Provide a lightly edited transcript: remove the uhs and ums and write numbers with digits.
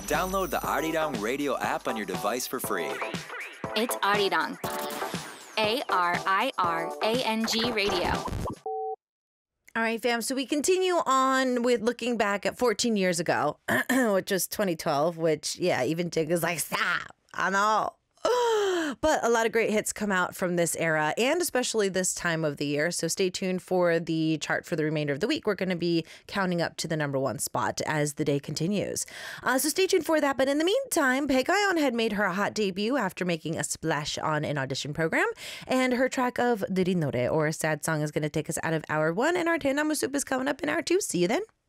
Download the Arirang Radio app on your device for free. It's Arirang. ARIRANG Radio. All right, fam. So we continue on with looking back at 14 years ago, which was 2012, which, yeah, even Jig is like, stop. I know. But a lot of great hits come out from this era and especially this time of the year. So stay tuned for the chart for the remainder of the week. We're going to be counting up to the number one spot as the day continues. So stay tuned for that. But in the meantime, Baekhyun had made her hot debut after making a splash on an audition program. And her track of 느린 노래, or Sad Song, is going to take us out of hour one. And our Daenamu Soup is coming up in hour two. See you then.